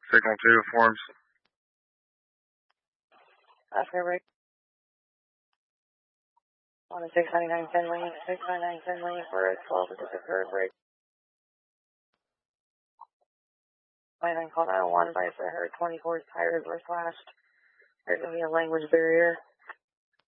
Signal 2 forms. Oscar break. On a 69910 lane, 69910 lane for a 12 Pacific Curve break. 29 call 901, advice I heard 24's tires were slashed. There's going to be a language barrier.